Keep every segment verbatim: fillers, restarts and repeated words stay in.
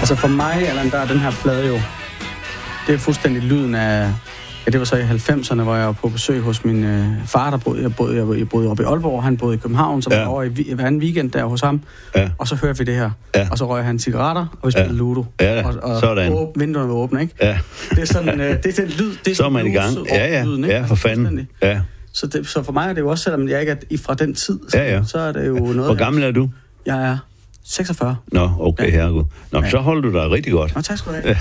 Altså for mig, Allan, der er den her plade jo, det er fuldstændig lyden af, ja, det var så i halvfemserne, hvor jeg var på besøg hos min øh, far, der boede, jeg boede, jeg boede oppe i Aalborg, han boede i København, så var jeg over i, i hver anden weekend der hos ham, ja. Og så hørte vi det her, ja. Og så røg han cigaretter, og vi spillede ja. Ludo, ja, og, og sådan. Åb, vinduerne var åbne, ikke? Ja. Det er sådan, øh, det er den lyd, det er så er man i gang, ja, ja, lyden, ja, for fanden, ja. Så, det, så for mig er det jo også, selvom jeg ikke er fra den tid, så, ja, ja. så er det jo noget... Hvor gammel er du? Jeg er seksogfyrre. Nå, okay, ja. Herregud. Nå, ja. Så holder du dig rigtig godt. Nå, tak skal du have.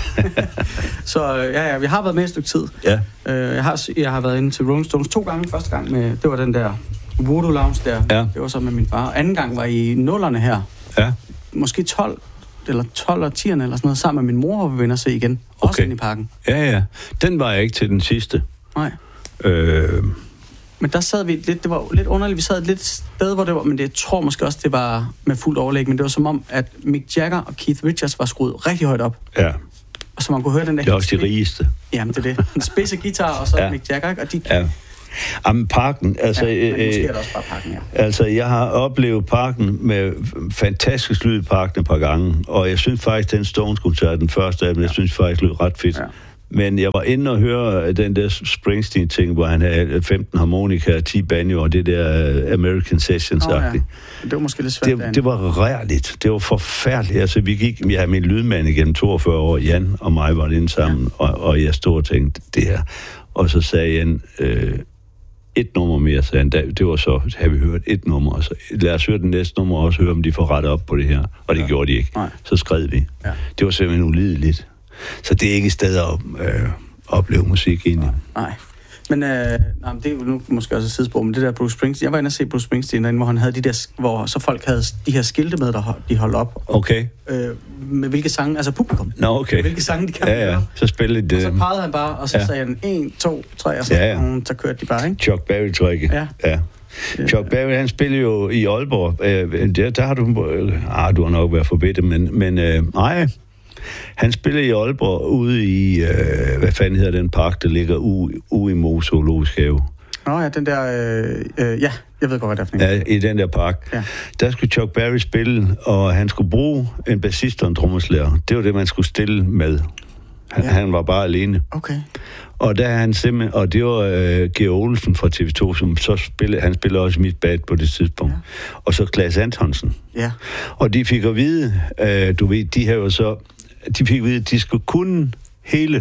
Så ja, ja, vi har været med et stykke tid. Ja. Jeg har, jeg har været inde til Rolling Stones to gange. Første gang, med, det var den der Voodoo Lounge der. Ja. Det var så med min far. Anden gang var i nullerne her. Ja. Måske tolv, eller tolv og tierne eller sådan noget, sammen med min mor, hvor vi vender se igen. Også okay. Inde i parken. Ja, ja. Den var jeg ikke til den sidste. Nej. Øh... Men der sad vi lidt, det var lidt underligt, vi sad et lidt sted, hvor det var, men det jeg tror måske også, det var med fuldt overlæg, men det var som om, at Mick Jagger og Keith Richards var skruet rigtig højt op. Ja. Og så man kunne høre den der... Det er også de rigeste. Jamen, det er det. En spidse guitar, og så ja. Mick Jagger, ikke? Og de... Ja. Jamen, parken, altså... Ja, men måske er det også bare parken, ja. Altså, jeg har oplevet parken med fantastisk lyd i parken et par gange, og jeg synes faktisk, den Stones-koncert, den første af dem, ja. Jeg synes faktisk, lød ret fedt. Ja. Men jeg var inde og høre den der Springsteen-ting, hvor han havde femten harmonika, ti banjo og det der American Sessions-agtigt. Oh, ja. Det var måske lidt svært. Det, det var rærligt. Det var forfærdeligt. Altså, vi gik... Jeg havde min lydmand igennem toogfyrre år, Jan og mig var inde sammen, ja. og, og jeg stod og tænkte, det her. Og så sagde Jan, øh, et nummer mere, sagde han. Det var så, har vi hørt et nummer. Så lad os høre den næste nummer, og også høre, om de får rettet op på det her. Og det ja. Gjorde de ikke. Nej. Så skred vi. Ja. Det var simpelthen ulideligt. Så det er ikke et sted at øh, opleve musik egentlig. Nej. Men øh, nej, det er nu måske også et sidespor, men det der Bruce Springsteen, jeg var inde og se Bruce Springsteen derinde, hvor han havde de der, hvor så folk havde de her skilte med, der de holdt op. Okay. Øh, med hvilke sange, altså publikum. Nå, okay. Hvilke sange de kan ja, ja. Så spillede det. Og så pegede han bare, og så ja. Sagde han en, to, tre, og så, ja, ja. så kørte de bare, ikke? Chuck Berry, tror jeg ikke. Ja. Ja. Chuck Berry, han spillede jo i Aalborg. Øh, der, der har du... Øh, ah, du har nok været forbedt, men... men øh, nej... Han spiller i Aalborg ude i, øh, hvad fanden hedder den park, der ligger ude, ude i Mo Zoologisk Have. Nå ja, den der, øh, øh, ja, jeg ved godt, hvad det er for en. Ja, i den der park. Ja. Der skulle Chuck Berry spille, og han skulle bruge en bassist og en trommeslager. Det var det, man skulle stille med. Han, ja. han var bare alene. Okay. Og der er han simpelthen, og det var øh, Georg Olsen fra T V to, som så spillede, han spillede også Miss Bad på det tidspunkt. Ja. Og så Claes Antonsen. Ja. Og de fik at vide, øh, du ved, de her jo så, de fik at vide, at de skulle kunne hele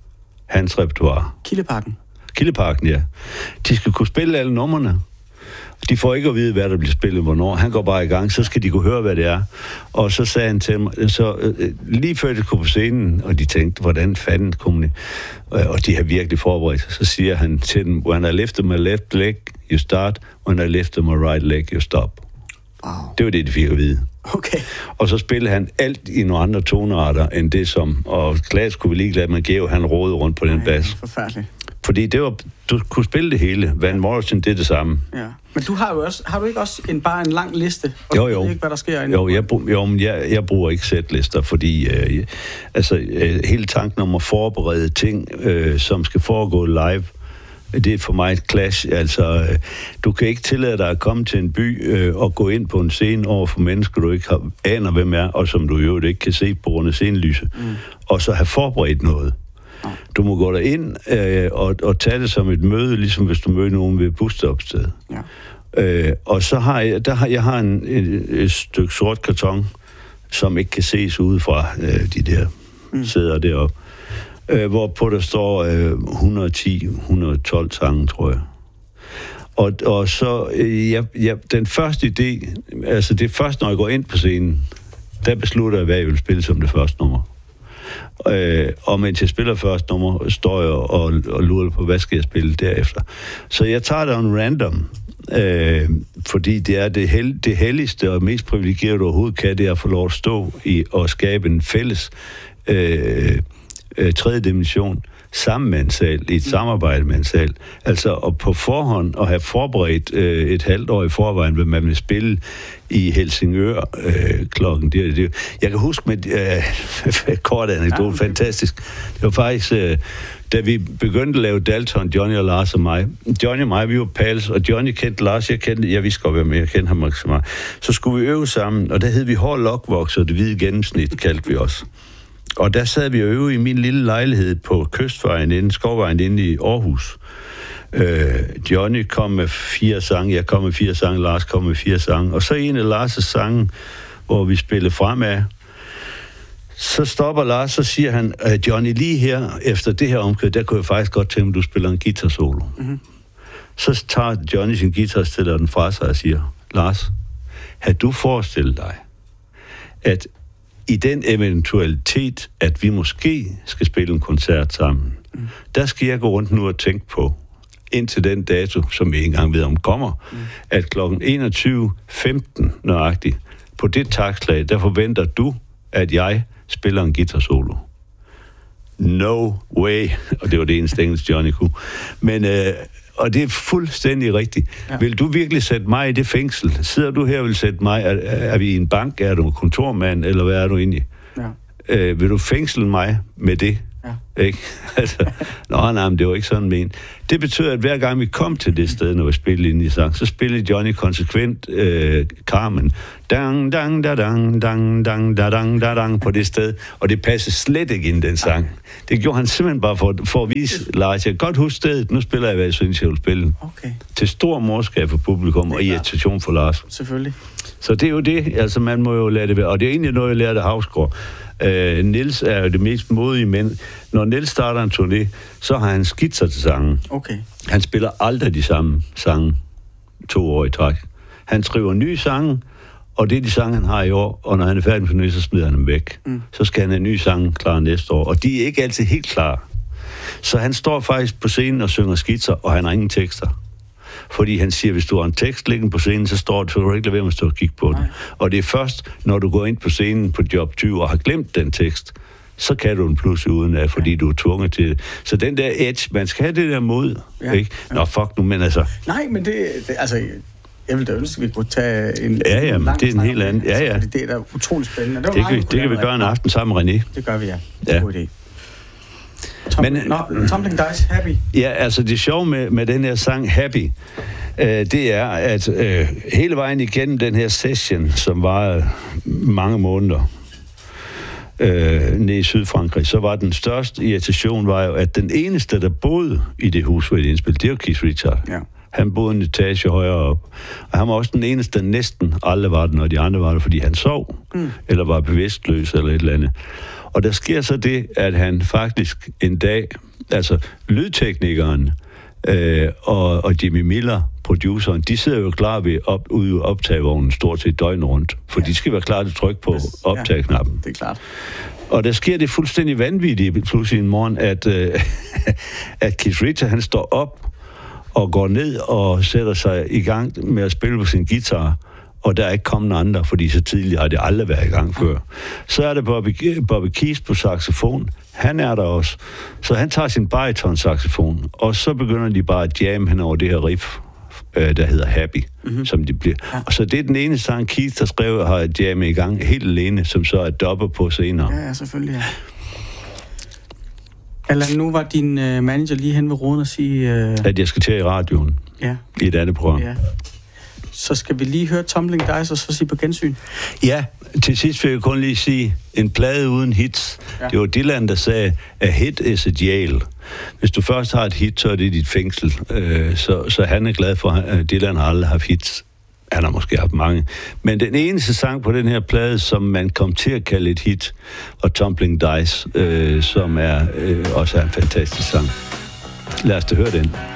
hans repertoire. Kildeparken. Kildeparken, ja. De skulle kunne spille alle numrene. De får ikke at vide, hvad der bliver spillet, hvornår. Han går bare i gang, så skal de kunne høre, hvad det er. Og så sagde han til mig, så øh, lige før de kom på scenen, og de tænkte, hvordan fanden kom de? Og de har virkelig forberedt sig. Så siger han til dem, when I lift my left leg, you start. When I lift my right leg, you stop. Wow. Det var det, de fik at vide. Okay. Og så spillede han alt i nogle andre tonearter, end det som... Og Klaas kunne vi lige glade, men Geo, han rådede rundt på den bas. Forfærdeligt. Fordi det var, du kunne spille det hele. Van Morrison, det er det samme. Ja. Men du har jo også, har du ikke også en, bare en lang liste? Og jo, jo. Du ved ikke, hvad der sker inde? Jo, jeg, jo, men jeg, jeg bruger ikke sætlister, fordi øh, altså, øh, hele tanken om at forberede ting, øh, som skal foregå live, det er for mig et clash. Altså, øh, du kan ikke tillade dig at komme til en by øh, og gå ind på en scene over for mennesker, du ikke har, aner, hvem er, og som du jo ikke kan se på grund af scenelyset, mm. og så have forberedt noget. Du må gå derind øh, og, og tage det som et møde, ligesom hvis du møder nogen ved et busstopsted. Ja. Øh, og så har jeg, der har, jeg har en, et, et stykke sort karton, som ikke kan ses udefra øh, de der mm. sæder deroppe, øh, hvorpå der står øh, et hundrede og ti til et hundrede og tolv sange, tror jeg. Og, og så, øh, jeg, jeg, den første idé, altså det er først, når jeg går ind på scenen, der beslutter jeg, hvad jeg vil spille som det første nummer. Øh, og mens jeg spiller første nummer, står jeg og, og lurer på, hvad skal jeg spille derefter. Så jeg tager det en random, øh, fordi det er det, hel, det helligste og mest privilegerede, du overhovedet kan, det er at få lov at stå i og skabe en fælles øh, øh, tredje dimension sammen med en sal, i et samarbejde med en sal. Altså at på forhånd at have forberedt øh, et halvt år i forvejen, hvad man vil spille i Helsingør øh, klokken. Det, det, jeg kan huske med øh, kort anekdote, ja, fantastisk. Det var faktisk, øh, da vi begyndte at lave Dalton, Johnny og Lars og mig. Johnny og mig, vi var pals, og Johnny kendte Lars, jeg kendte, jeg vidste godt, være med, jeg kendte ham ikke så meget. Så skulle vi øve sammen, og der hed vi hård lokvokser, det hvide gennemsnit, kaldte vi os. og der sad vi og øvede i min lille lejlighed på Kystvejen inde, Skovvejen inde i Aarhus. Øh, Johnny kom med fire sange, jeg kom med fire sange, Lars kom med fire sange, og så en af Lars' sange, hvor vi spillede fremad, så stopper Lars, og siger han, Johnny, lige her, efter det her omkød, der kunne jeg faktisk godt tænke, at du spiller en guitar-solo. Mm-hmm. Så tager Johnny sin guitar og stiller den fra sig og siger, Lars, har du forestillet dig, at i den eventualitet, at vi måske skal spille en koncert sammen, mm. der skal jeg gå rundt nu og tænke på, indtil den dato, som vi ikke engang ved om kommer, mm. at klokken enogtyve femten nøjagtigt, på det taktslag, der forventer du, at jeg spiller en guitar-solo. No way. Og det var det eneste engelsk, Johnny kunne. Men, øh, og det er fuldstændig rigtigt. Ja. Vil du virkelig sætte mig i det fængsel? Sidder du her og vil sætte mig? Er, er vi i en bank? Er du kontormand? Eller hvad er du egentlig? Ja. Øh, vil du fængsle mig med det? Ja. Ikke? Altså, nå, nej, men det var ikke sådan men. Det betyder, at hver gang vi kom til det sted, når vi spillede ind i sang, så spillede Johnny konsekvent øh, Carmen. Dang, dang, da, dang, dang, dang, da, dang, da, dang, på det sted. Og det passede slet ikke ind, den sang. Det gjorde han simpelthen bare for, for at vise Lars. Jeg kan godt huske stedet. Nu spiller jeg, hvad jeg synes, jeg vil spille. Okay. Til stor morskab for publikum og irritation for Lars. Selvfølgelig. Så det er jo det. Altså, man må jo lade det være. Og det er egentlig noget, jeg lærte af Havsgaard. Uh, Niels er jo det mest modige, men når Niels starter en turné, så har han skitser til sangen. Okay. Han spiller aldrig de samme sange to år i træk. Han skriver nye sange, og det er de sange, han har i år, og når han er færdig med turné, så smider han dem væk. Mm. Så skal han have nye sange klar næste år, og de er ikke altid helt klar. Så han står faktisk på scenen og synger skitser, og han har ingen tekster. Fordi han siger, hvis du har en tekst liggende på scenen, så står det, så du ikke lade være med at stå og kigge på den. Nej. Og det er først, når du går ind på scenen på job tyve og har glemt den tekst, så kan du den pludselig uden af, fordi ja. du er tvunget til det. Så den der edge, man skal have det der mod, ja. ikke? Nå, fuck nu, men altså... Nej, men det, det altså... Jeg ville da ønske, at vi kunne tage en... Ja, ja, men det er en helt anden... Ja, ja. Altså, det er da utroligt spændende. Det, det, meget, kan, det kan vi gøre en aften sammen med René. Det gør vi, ja. Det er ja. en god idé. Tom, men, no, Tumbling Dice, Happy. Ja, altså det sjove med, med den her sang, Happy, øh, det er, at øh, hele vejen igennem den her session, som var mange måneder øh, nede i Sydfrankrig, så var den største irritation, var jo, at den eneste, der boede i det hus, hvor det indspillet, det var Keith Richards. Ja. Han boede en etage højere op. Og han var også den eneste, der næsten aldrig var den, og de andre var der, fordi han sov, mm. eller var bevidstløs, eller et eller andet. Og der sker så det, at han faktisk en dag, altså lydteknikeren øh, og, og Jimmy Miller, produceren, de sidder jo klar ved op, ude i optagevognen stort set døgnet rundt, for ja. de skal være klar til at trykke på optageknappen. Ja, det er klart. Og der sker det fuldstændig vanvittigt pludselig en morgen, at, øh, at Keith Richards, han står op og går ned og sætter sig i gang med at spille på sin guitar, og der er ikke kommet andre, fordi så tidligt har det aldrig været i gang før. Så er det Bobby, Bobby Keys på saxofon. Han er der også. Så han tager sin bariton-saxofon, og så begynder de bare at jamme hen over det her riff, øh, der hedder Happy, mm-hmm. som de bliver. Ja. Og så det er den ene sang, Keith, der skrev, har jammet i gang helt alene, som så er dobbelt på senere. Ja, ja, selvfølgelig, ja. Allan, nu var din øh, manager lige hen ved roden og sige... Øh... At jeg skal til i radioen. Ja. I et andet program. Ja. Så skal vi lige høre Tumbling Dice og så sige på gensyn. Ja, til sidst vil jeg kun lige sige, en plade uden hits. Ja. Det var Dylan, der sagde, a hit is a jail. Hvis du først har et hit, så er det dit fængsel. Øh, så, så han er glad for, at Dylan har aldrig haft hits. Han har måske haft mange. Men den eneste sang på den her plade, som man kom til at kalde et hit, var Tumbling Dice, øh, som er øh, også er en fantastisk sang. Lad os da høre den.